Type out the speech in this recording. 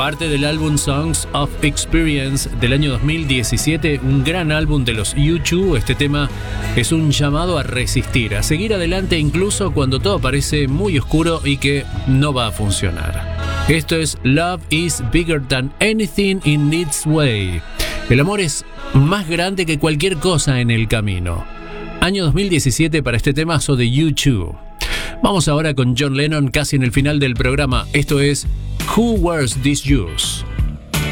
Parte del álbum Songs of Experience del año 2017, un gran álbum de los U2. Este tema es un llamado a resistir, a seguir adelante incluso cuando todo parece muy oscuro y que no va a funcionar. Esto es Love is Bigger Than Anything in Its Way. El amor es más grande que cualquier cosa en el camino. Año 2017 para este temazo de U2. Vamos ahora con John Lennon casi en el final del programa. Esto es Who Wears These Shoes.